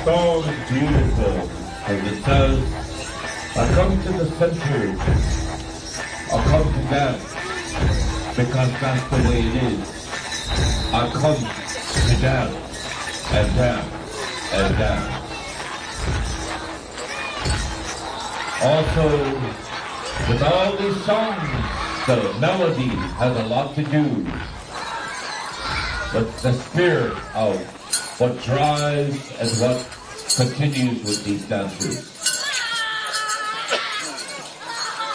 song is beautiful because it says, I come to the center, I come to dance because that's the way it is. I come to dance and dance and dance. Also, with all these songs, the melody has a lot to do with the spirit of what drives and what continues with these dancers.